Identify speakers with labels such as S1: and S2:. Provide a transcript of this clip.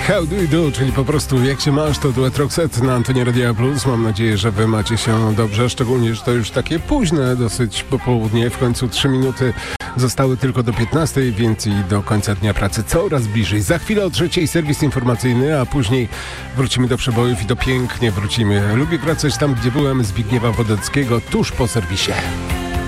S1: How do you do, czyli po prostu jak się masz, to duet Roxette na antenie Radia Plus. Mam nadzieję, że wy macie się dobrze, szczególnie, że to już takie późne dosyć popołudnie. W końcu 3 minuty zostały tylko do 15, więc i do końca dnia pracy coraz bliżej. Za chwilę o 3 serwis informacyjny, a później wrócimy do przebojów i to pięknie wrócimy. Lubię wracać tam, gdzie byłem, Zbigniewa Wodeckiego, tuż po serwisie.